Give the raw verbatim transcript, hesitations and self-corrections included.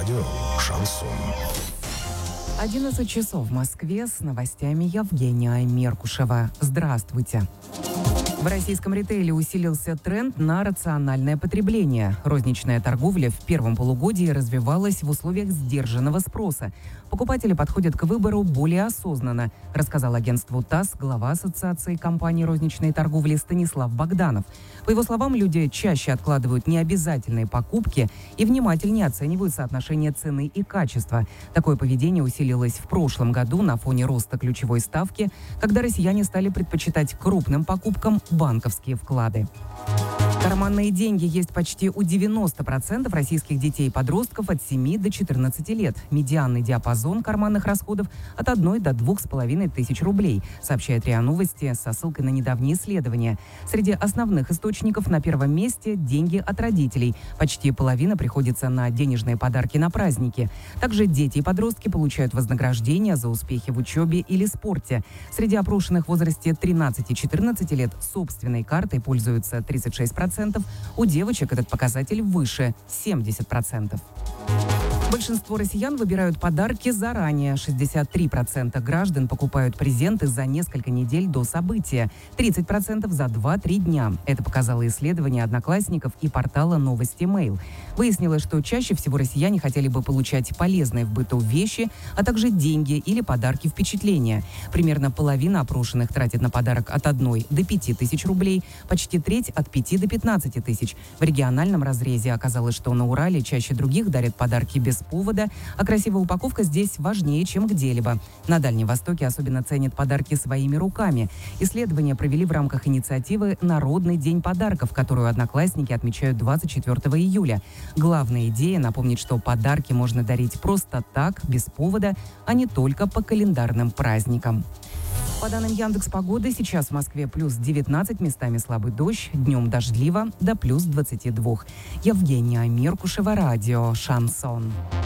Радио «Шансон». одиннадцать часов в Москве, с новостями Евгения Меркушева. Здравствуйте. В российском ритейле усилился тренд на рациональное потребление. Розничная торговля в первом полугодии развивалась в условиях сдержанного спроса. Покупатели подходят к выбору более осознанно, рассказал агентству ТАСС глава Ассоциации компаний розничной торговли Станислав Богданов. По его словам, люди чаще откладывают необязательные покупки и внимательнее оценивают соотношение цены и качества. Такое поведение усилилось в прошлом году на фоне роста ключевой ставки, когда россияне стали предпочитать крупным покупкам банковские вклады. Карманные деньги есть почти у девяноста процентов российских детей и подростков от семи до четырнадцати лет. Медианный диапазон карманных расходов от одной до двух с половиной тысяч рублей, сообщает РИА Новости со ссылкой на недавние исследования. Среди основных источников на первом месте деньги от родителей. Почти половина приходится на денежные подарки на праздники. Также дети и подростки получают вознаграждения за успехи в учебе или спорте. Среди опрошенных в возрасте тринадцати-четырнадцати лет собственной картой пользуются тридцать шесть процентов. У девочек этот показатель выше – семьдесят процентов. Большинство россиян выбирают подарки заранее. шестьдесят три процента граждан покупают презенты за несколько недель до события. тридцать процентов за два-три дня. Это показало исследование одноклассников и портала «Новости Mail». Выяснилось, что чаще всего россияне хотели бы получать полезные в быту вещи, а также деньги или подарки впечатления. Примерно половина опрошенных тратит на подарок от одной до пяти тысяч рублей, почти треть от пяти до пятнадцати тысяч. В региональном разрезе оказалось, что на Урале чаще других дарят подарки без повода, а красивая упаковка здесь важнее, чем где-либо. На Дальнем Востоке особенно ценят подарки своими руками. Исследования провели в рамках инициативы «Народный день подарков», которую одноклассники отмечают двадцать четвёртого июля. Главная идея — напомнить, что подарки можно дарить просто так, без повода, а не только по календарным праздникам. По данным Яндекс.Погоды, сейчас в Москве плюс девятнадцать, местами слабый дождь, днем дождливо, до плюс двадцати двух. Евгения Меркушева, радио «Шансон».